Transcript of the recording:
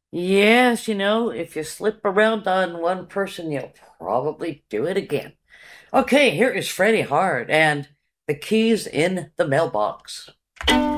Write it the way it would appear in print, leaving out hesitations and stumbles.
Yes, if you slip around on one person, you'll probably do it again. Okay, here is Freddie Hard and The Keys in the Mailbox.